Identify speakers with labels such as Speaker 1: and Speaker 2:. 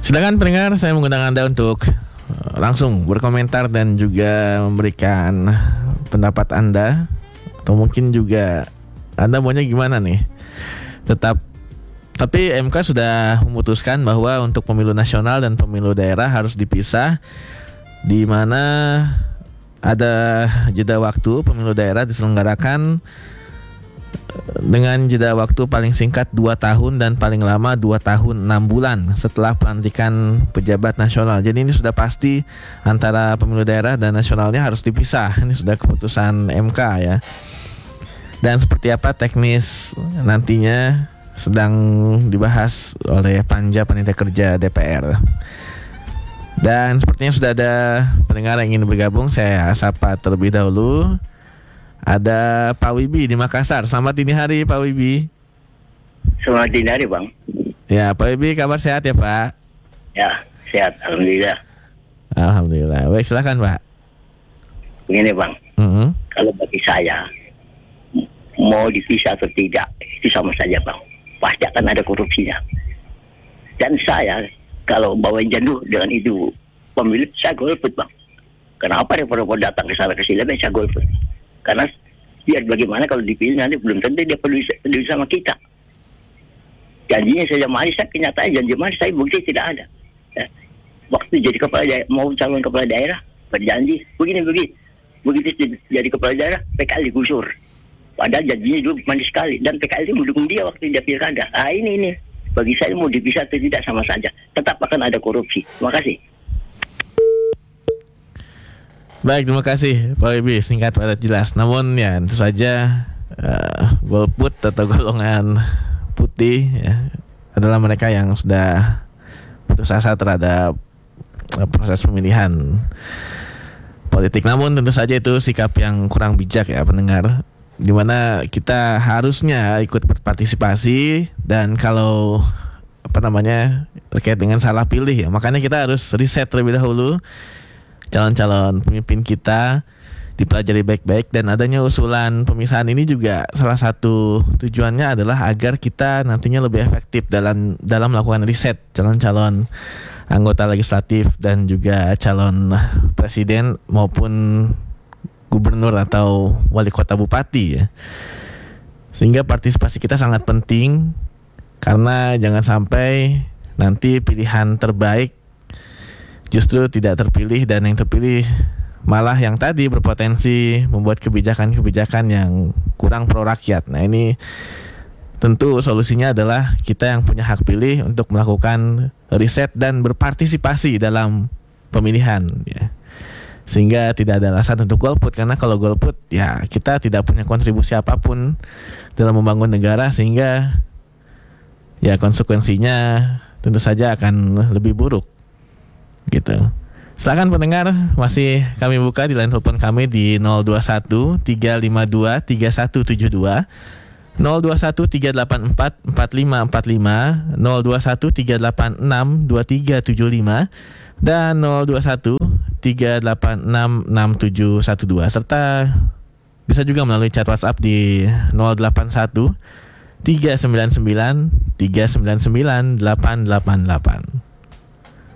Speaker 1: Silakan pendengar, saya mengundang Anda untuk langsung berkomentar dan juga memberikan pendapat Anda, atau mungkin juga Anda maunya gimana nih. Tapi MK sudah memutuskan bahwa untuk pemilu nasional dan pemilu daerah harus dipisah, di mana ada jeda waktu. Pemilu daerah diselenggarakan dengan jeda waktu paling singkat 2 tahun dan paling lama 2 tahun 6 bulan setelah pelantikan pejabat nasional. Jadi ini sudah pasti antara pemilu daerah dan nasionalnya harus dipisah. Ini sudah keputusan MK ya. Dan seperti apa teknis nantinya sedang dibahas oleh Panja Panitia Kerja DPR. Dan sepertinya sudah ada pendengar yang ingin bergabung. Saya sapa terlebih dahulu. Ada Pak Wibi di Makassar. Selamat dini hari Pak Wibi.
Speaker 2: Selamat dini hari Bang.
Speaker 1: Ya Pak Wibi, kabar sehat ya Pak?
Speaker 2: Ya sehat, Alhamdulillah.
Speaker 1: Alhamdulillah. Baik, silakan Pak.
Speaker 2: Begini Bang, kalau bagi saya mau dipisah atau tidak itu sama saja Bang. Pasti akan ada korupsinya. Dan saya kalau bawain jandu dengan itu pemilik, saya golput Bang. Kenapa repot-repot datang ke sana ke sini, saya golput. Karena biar bagaimana kalau dipilih nanti belum tentu dia peduli sama kita. Janjinya saja manis, kenyataan janji manis, saya bukti tidak ada. Ya. Waktu jadi kepala daerah, mau calon kepala daerah, berjanji begini. Begitu jadi kepala daerah, PKL digusur. Padahal janjinya dulu manis sekali, dan PKL itu mendukung dia waktu dia pilkada. Ini bagi saya mau dipisah atau tidak sama saja, tetap akan ada korupsi. Terima kasih.
Speaker 1: Baik, terima kasih Pak Wibi, singkat padat jelas. Namun ya tentu saja golput atau golongan putih ya, adalah mereka yang sudah putus asa terhadap proses pemilihan politik. Namun tentu saja itu sikap yang kurang bijak ya pendengar, dimana kita harusnya ikut berpartisipasi. Dan kalau terkait dengan salah pilih ya, makanya kita harus riset terlebih dahulu calon-calon pemimpin kita, dipelajari baik-baik. Dan adanya usulan pemisahan ini juga salah satu tujuannya adalah agar kita nantinya lebih efektif dalam melakukan riset calon-calon anggota legislatif dan juga calon presiden maupun gubernur atau wali kota bupati ya. Sehingga partisipasi kita sangat penting, karena jangan sampai nanti pilihan terbaik justru tidak terpilih, dan yang terpilih malah yang tadi berpotensi membuat kebijakan-kebijakan yang kurang pro rakyat. Nah ini tentu solusinya adalah kita yang punya hak pilih untuk melakukan riset dan berpartisipasi dalam pemilihan ya. Sehingga tidak ada alasan untuk golput, karena kalau golput ya kita tidak punya kontribusi apapun dalam membangun negara, sehingga ya konsekuensinya tentu saja akan lebih buruk gitu. Silakan pendengar, masih kami buka di line telepon kami di 021 352 3172, 021 384 4545, 021 386 2375, dan 021 386 6712, serta bisa juga melalui chat WhatsApp di 081 399 399 888.